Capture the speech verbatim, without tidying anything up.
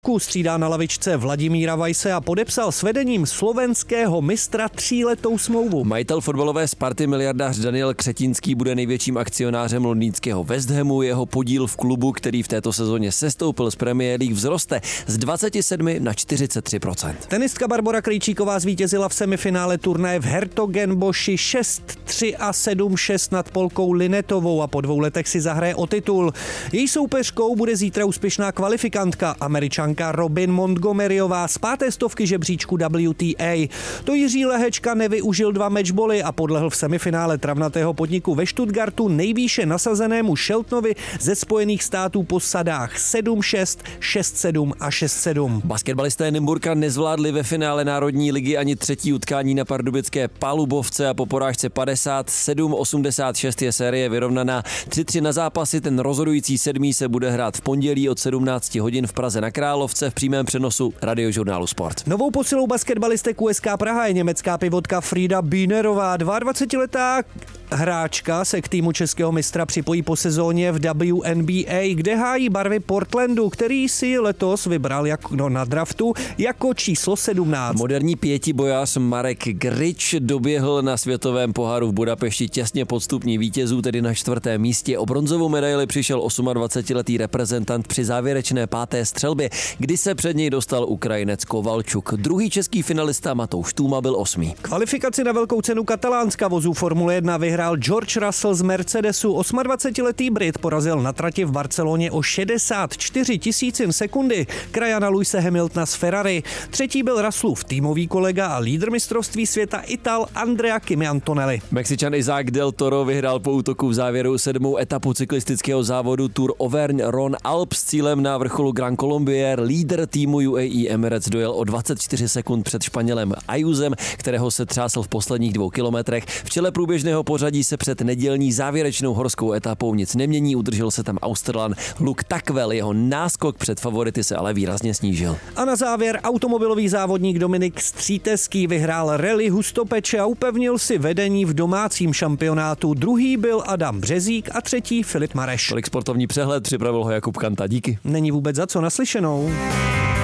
Střídá na lavičce Vladimíra Weisse a podepsal s vedením slovenského mistra tříletou smlouvu. Majitel fotbalové Sparty miliardář Daniel Křetínský bude největším akcionářem londýnského West Hamu. Jeho podíl v klubu, který v této sezóně sestoupil z Premier League, vzroste z dvacet sedm na čtyřicet tři procent. Tenistka Barbora Krejčíková zvítězila v semifinále turnaje v Hertogenboši šest tři a sedm šest nad Polkou Linetovou a po dvou letech si zahraje o titul. Její soupeřkou bude zítra úspěšná kvalifikantka Američanka Robin Montgomeryová z páté stovky žebříčku W T A. To Jiří Lehečka nevyužil dva matchboly a podlehl v semifinále travnatého podniku ve Stuttgartu nejvýše nasazenému Sheltonovi ze Spojených států po sadách sedm šest, šest sedm a šest sedm. Basketbalisté Nymburka nezvládli ve finále Národní ligy ani třetí utkání na pardubické Palubovce a po porážce padesát sedm osmdesát šest je série vyrovnaná. tři tři na zápasy, ten rozhodující sedmý se bude hrát v pondělí od sedmnáct hodin v Praze na Královce v přímém přenosu Radiožurnálu Sport. Novou posilou basketbalistek U S K Praha je německá pivotka Frida Bühnerová. dvaadvacetiletá hráčka se k týmu českého mistra připojí po sezóně v W N B A, kde hájí barvy Portlandu, který si letos vybral jak, no, na draftu jako číslo sedmnáct. Moderní pětibojař Marek Grič doběhl na světovém poháru v Budapešti těsně pod stupní vítězů, tedy na čtvrtém místě. O bronzovou medaili přišel dvacetiosmiletý reprezentant při závěrečné páté střelbě, kdy se před něj dostal Ukrajinec Kovalčuk. Druhý český finalista Matouš Tůma byl osmý. Kvalifikaci na velkou cenu Katalánska vozů Formule jedna vyhrál George Russell z Mercedesu. dvacetiosmiletý Brit porazil na trati v Barceloně o šedesát čtyři tisícin sekundy krajana Lewise Hamiltona z Ferrari. Třetí byl Russellův týmový kolega a lídr mistrovství světa Ital Andrea Kimi Antonelli. Mexičan Isaac del Toro vyhrál po útoku v závěru sedmou etapu cyklistického závodu Tour Auvergne-Rhône Alpes s cílem na vrcholu Gran Colombier. Lídr týmu U A E Emirates dojel o dvacet čtyři sekund před Španělem Ayusem, kterého se třásl v posledních dvou kilometrech. V čele průběžného pořadí se před nedělní závěrečnou horskou etapou nic nemění, udržel se tam Australan Luke Tackwell, jeho náskok před favority se ale výrazně snížil. A na závěr automobilový závodník Dominik Stříteský vyhrál rally Hustopeče a upevnil si vedení v domácím šampionátu. Druhý byl Adam Březík a třetí Filip Mareš. Tolik sportovní přehled, připravil ho Jakub Kanta, díky. Není vůbec za co, naslyšenou.